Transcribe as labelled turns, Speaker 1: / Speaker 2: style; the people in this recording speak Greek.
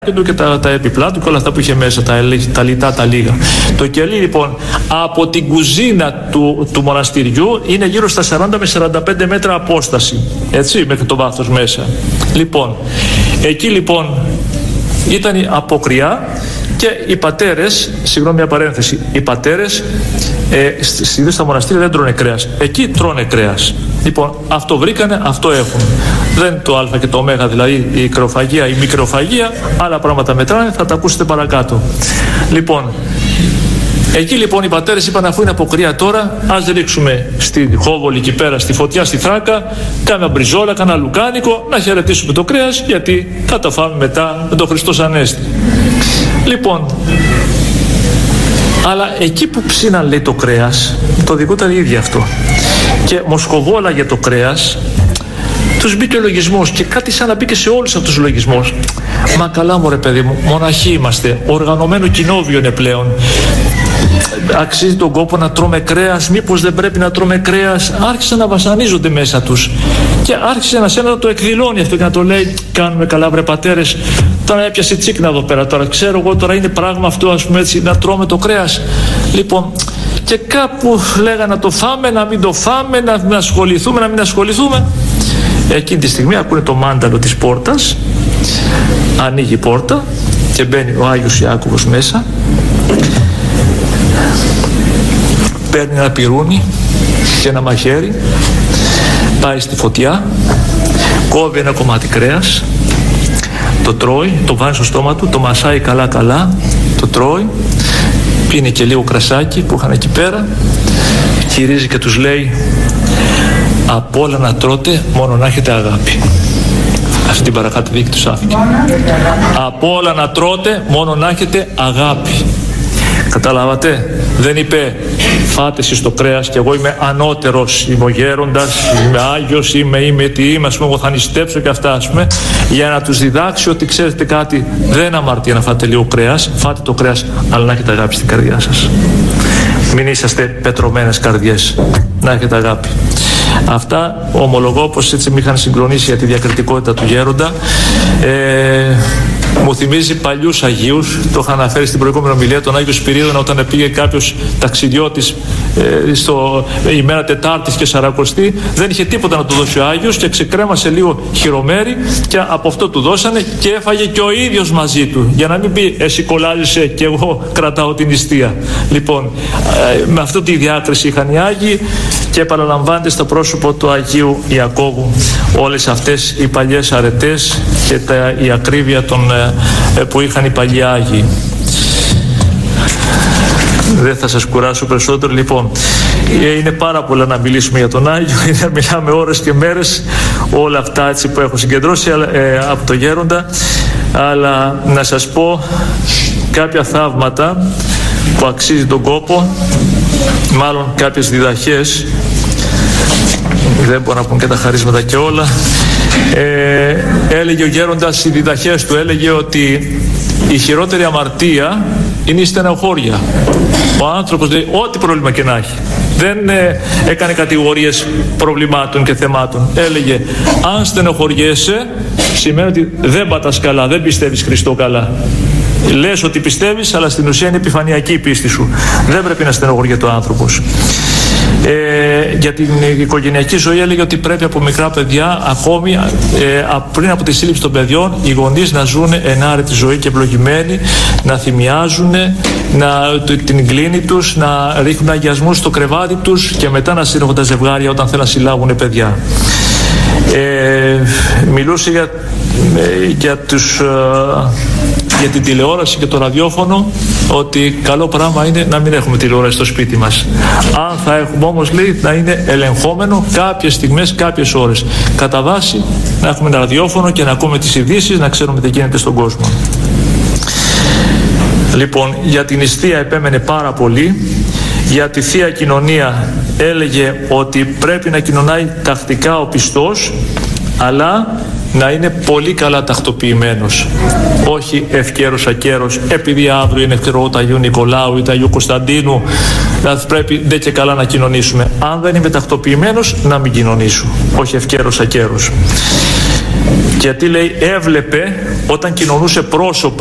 Speaker 1: και τα επιπλά του και όλα αυτά που είχε μέσα, τα λιτά, τα λίγα. Το κελί λοιπόν από την κουζίνα του μοναστηριού είναι γύρω στα 40 με 45 μέτρα απόσταση, έτσι, μέχρι το βάθος μέσα. Λοιπόν, εκεί λοιπόν ήταν αποκριά και οι πατέρες, συγγνώμη μια παρένθεση, οι πατέρες συνήθως στα μοναστήρια δεν τρώνε κρέας, εκεί τρώνε κρέας. Λοιπόν, αυτό βρήκανε, αυτό έχουν. Δεν το α και το ω, δηλαδή η κρεοφαγία, η μικροφαγία, άλλα πράγματα μετράνε, θα τα ακούσετε παρακάτω. Λοιπόν, εκεί λοιπόν οι πατέρες είπαν, αφού είναι αποκριά τώρα, ας ρίξουμε στη Χόβολη εκεί πέρα, στη φωτιά, στη Θράκα, κάνα μπριζόλα, κάνα λουκάνικο, να χαιρετήσουμε το κρέας, γιατί θα το φάμε μετά με το Χριστός Ανέστη. Λοιπόν, αλλά εκεί που ψήναν, λέει, το κρέας, το δικό ήταν ίδιο αυτό. Και μοσκοβόλαγε το κρέας, τους μπήκε ο λογισμός και κάτι σαν να μπήκε σε όλους αυτούς τους λογισμούς. Μα καλά μωρέ παιδί μου, μοναχοί είμαστε, οργανωμένο κοινόβιο είναι πλέον. Αξίζει τον κόπο να τρώμε κρέας, μήπως δεν πρέπει να τρώμε κρέας? Άρχισαν να βασανίζονται μέσα τους και άρχισε ένα να το εκδηλώνει αυτό και να το λέει, κάνουμε καλά βρε πατέρες, τώρα έπιασε τσίκνα εδώ πέρα, τώρα ξέρω εγώ, τώρα είναι πράγμα αυτό, ας πούμε έτσι, να τρώμε το κρέας. Λοιπόν, και κάπου λέγανε να το φάμε, να μην το φάμε, να ασχοληθούμε, να μην ασχοληθούμε. Εκείνη τη στιγμή ακούνε το μάνταλο της πόρτας, ανοίγει η πόρτα και μπαίνει ο Άγιος Ιάκωβος μέσα, παίρνει ένα πυρούνι και ένα μαχαίρι, πάει στη φωτιά, κόβει ένα κομμάτι κρέας, το τρώει, το βάζει στο στόμα του, το μασάει καλά καλά, το τρώει, πίνει και λίγο κρασάκι που είχαν εκεί πέρα, γυρίζει και τους λέει, από όλα να τρώτε, μόνο να έχετε αγάπη. Αυτή την παρακάτω δίκη τους άφηκε. Από όλα να τρώτε, μόνο να έχετε αγάπη. Καταλάβατε, δεν είπε φάτε εσείς το κρέας και εγώ είμαι ανώτερος, είμαι ο γέροντας, είμαι Άγιος, είμαι τι είμαι, ας πούμε, εγώ θα νηστέψω και αυτά, ας πούμε, για να τους διδάξει ότι ξέρετε κάτι, δεν αμαρτία να φάτε λίγο κρέας, φάτε το κρέας, αλλά να έχετε αγάπη στην καρδιά σας. Μην είσαστε πετρωμένες καρδιές, να έχετε αγάπη. Αυτά ομολογώ πως έτσι με είχαν συγκλονίσει για τη διακριτικότητα του γέροντα. Μου θυμίζει παλιούς Αγίους, το είχα αναφέρει στην προηγούμενη ομιλία, τον Άγιο Σπυρίδωνα, όταν πήγε κάποιος ταξιδιώτης ημέρα Τετάρτης και Σαρακοστή, δεν είχε τίποτα να του δώσει ο Άγιος και ξεκρέμασε λίγο χειρομέρι και από αυτό του δώσανε και έφαγε και ο ίδιος μαζί του, για να μην πει εσύ κολλάζεσαι και εγώ κρατάω την νηστεία. Λοιπόν, με αυτή τη διάκριση είχαν οι Άγιοι και επαναλαμβάνεται στο πρόσωπο του Αγίου Ιακώβου όλες αυτές οι παλιές αρετές και η ακρίβεια που είχαν οι παλιοί Άγιοι. Δεν θα σας κουράσω περισσότερο. Λοιπόν, είναι πάρα πολλά να μιλήσουμε για τον Άγιο, να μιλάμε ώρες και μέρες, όλα αυτά έτσι που έχω συγκεντρώσει από το γέροντα, αλλά να σας πω κάποια θαύματα που αξίζει τον κόπο, μάλλον κάποιες διδαχές, δεν μπορώ να πούμε και τα χαρίσματα και όλα. Έλεγε ο γέροντας οι διδαχές του, έλεγε ότι η χειρότερη αμαρτία είναι η στενοχώρια. Ο άνθρωπος λέει ό,τι πρόβλημα και να έχει, δεν έκανε κατηγορίες προβλημάτων και θεμάτων. Έλεγε αν στενοχωριέσαι σημαίνει ότι δεν πατάς καλά, δεν πιστεύεις Χριστό καλά. Λες ότι πιστεύεις, αλλά στην ουσία είναι επιφανειακή η πίστη σου. Δεν πρέπει να στενοχωριέται ο άνθρωπος. Για την οικογενειακή ζωή έλεγε ότι πρέπει από μικρά παιδιά, ακόμη πριν από τη σύλληψη των παιδιών, οι γονείς να ζουν ενάρετη ζωή και ευλογημένοι, να θυμιάζουν την κλίνη τους, να ρίχνουν αγιασμούς στο κρεβάτι τους και μετά να σύρρουν τα ζευγάρια όταν θέλουν να συλλάβουν παιδιά. Μιλούσε για την τηλεόραση και το ραδιόφωνο, ότι καλό πράγμα είναι να μην έχουμε τηλεόραση στο σπίτι μας. Αν θα έχουμε όμως, λέει, να είναι ελεγχόμενο κάποιες στιγμές, κάποιες ώρες. Κατά βάση να έχουμε ένα ραδιόφωνο και να ακούμε τις ειδήσεις, να ξέρουμε τι γίνεται στον κόσμο. Λοιπόν, για την νηστεία επέμενε πάρα πολύ. Για τη Θεία Κοινωνία έλεγε ότι πρέπει να κοινωνάει τακτικά ο πιστός, αλλά να είναι πολύ καλά τακτοποιημένος, όχι ευκαίρος ακέρος, επειδή αύριο είναι ευκαιρό του Αγίου Νικολάου ή του Αγίου Κωνσταντίνου, δηλαδή πρέπει ντε και καλά να κοινωνήσουμε. Αν δεν είμαι τακτοποιημένος, να μην κοινωνήσω, όχι ευκαίρος ακέρος. γιατί λέει έβλεπε όταν κοινωνούσε πρόσωπα